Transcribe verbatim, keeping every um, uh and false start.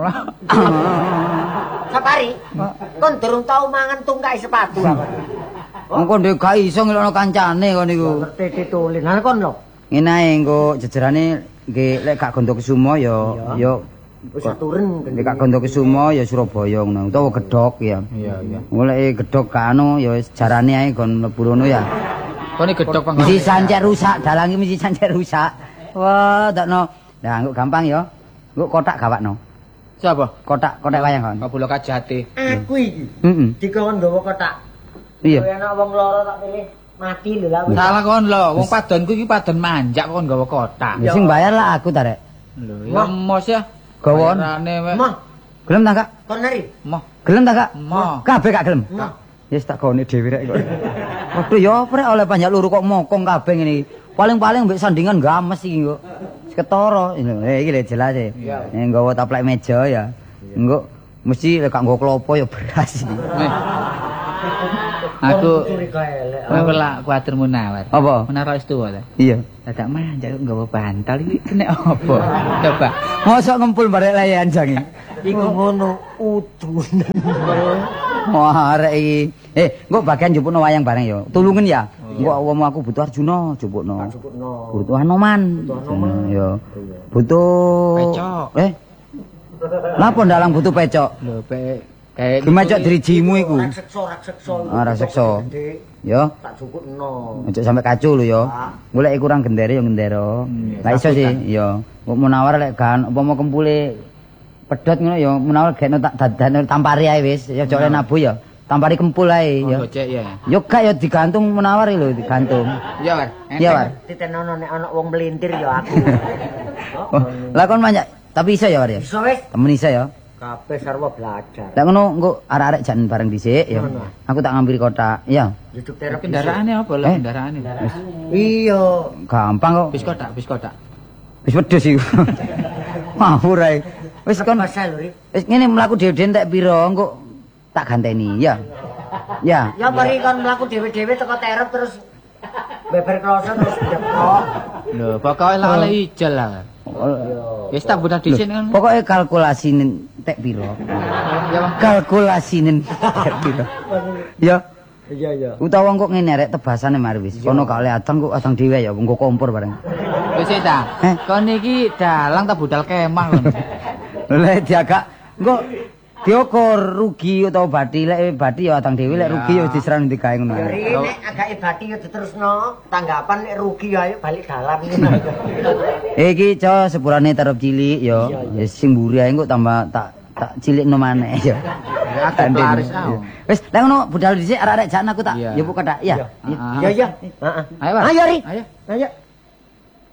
Sapari. Kon durung tau mangan tungkai sepatu apa. Engko ndek gak iso ngelokno kancane kon niku. Ngerti ditulin. Lah kon lho. Ngene ae engko jejerane nggih lek gak Gondo Kusumo ya ya wis aturen lek gak Gondo Kusumo ya Surabaya ngono utawa Gedhok ya. Iya iya. Mulai Gedhok gak anu ya jarane ae kon mlebu rono ya. Kone Gedhok panggon. Mesti sancek rusak, dalange mesti sancek rusak. Wah, dakno. Lah engko gampang ya. Engko kotak gawakno. Siapa? Kotak, kotak wayang kon. Kabula Kajati. Aku iki. Heeh. Dikon nggawa kotak. Iya. Kowe ana wong loro tak pilih mati lho lah. Salah kon lho, wong padonku iki padon manjak kok nggawa kotak. Ya sing bayar lah aku ta rek. Lho, ya mos ya. Gawon. Bayarane wek. Mah, Gelem ta, Kak? kon nari. Moh. Gelem ta, Kak? Moh. Kabeh gak gelem. Mah. Wis tak gone dhewe rek kok. Waduh ya prek oleh banyak luru kok mokong kabeh ngene iki. Paling-paling mbek sandingan games iki kok. Ketara eh iki lho jelas e. Nek nggawa taplek meja ya. Engko mesti lek gak nggo klopo ya beras iki. Eh. Aku aku lak kuatir Munawar. Apa? Munawar wis tuwa ta. Iya. Dadak manjak kok nggawa bantal iki kena apa? Coba. Mosok ngempul barek layan jange. Iku ngono udun. Wah arek iki. Eh, engko bagian njupukno wayang bareng ya. Tulungen ya. Engko wong aku butuh Arjuna njupukno. Cukupno. Butuh Hanoman. Ya. Butuh Pecok. Eh. Napa ndalang butuh pecok? Lho, pe kayak Gemacok dirijimu iku. Sekso sekso. Ah, raseksa. Ya. Tak cukupno. Aja sampe kacu lho ya. Golek kurang gendere ya gendera. Lah iso sih, ya. Kok menawar lek gan apa mau kempule pedhot ngono ya menawar gekno tak dadane tampari ae wis. Ya aja oleh nabu ya. Tampari kempul ae ya. Gocek ya. Yo gak ya digantung menawar lho, digantung. Iya, War. Iya, War. Ditenono nek ana wong melintir ya aku. Oh, lah kon banyak tapi iso ya, War ya. Iso wis. Temen iso ya. Kabeh sarwa belajar. Lah ngono engko arek-arek jan bareng dhisik ya. Aku tak ngambil kotak. Iya. Duduk terapi. Kendaraane apa lho Eh? kendaraane? Iya. Gampang kok. Bis kotak, bis kotak. Wis wedhus iku. Mawur ae. Wis kon Masa lho, Ri. wis ngene mlaku dhewe-dhewe entek pira engko tak ganteni ya. Ya. Ya mari kon mlaku dhewe-dhewe teko terep terus beber kloso terus depok. Lho, pokoke lah oleh ijel lah. Wis tak buta dhisik kan. Pokoke kalkulasine entek pira. Ya, Bang. Kalkulasine entek pira. Ya. Iya iya. Utawa kok ngene rek tebasane mari wis. Kono gak oleh adang kok adang dhewe ya nggo kompor bareng. Wis ta. Eh? Kon iki dalang ta budal kemah kon. Lek diagak engko diukur rugi utawa bathi lek bathi ya adang dhewe lek rugi ya diserang digawe ngono. Ya Ri, nek agake bati ya diterusno, tanggapan nek rugi ya ayo balik dalan ngono. Iki co sepurane tarep cilik ya. Wis sing mburi ae engko tambah tak tak cilikno maneh ya. Ya agak laris ah. Wis lek ngono budal dhisik arek-arek jan aku tak Iya. ya buka tak ya. Iya iya. Heeh. Ayo, War. Ayo Ri. Ayo. Ayo.